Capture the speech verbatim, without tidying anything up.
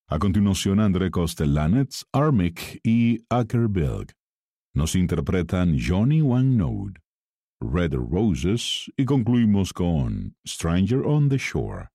A continuación, André Kostelanetz, Armik y Akerbilg nos interpretan Johnny One Note, Red Roses y concluimos con Stranger on the Shore.